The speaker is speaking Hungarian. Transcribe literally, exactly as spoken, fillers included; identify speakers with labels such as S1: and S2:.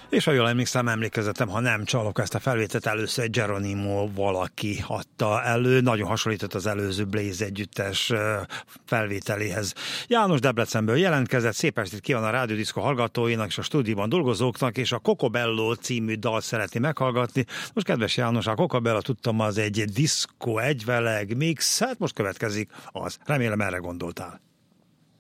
S1: És ha jól emlékszem, emlékezetem, ha nem csalok, ezt a felvételt először egy Geronimo valaki adta elő, nagyon hasonlított az előző Blaze együttes felvételéhez. János Debrecenből jelentkezett, szép estét kíván a Rádió Diszkó hallgatóinak és a stúdióban dolgozóknak, és a Cocobello című dalt szeretné meghallgatni. Most kedves János, a Cocobello tudtam, az egy diszkó egyveleg mix, hát most következik az. Remélem erre gondoltál.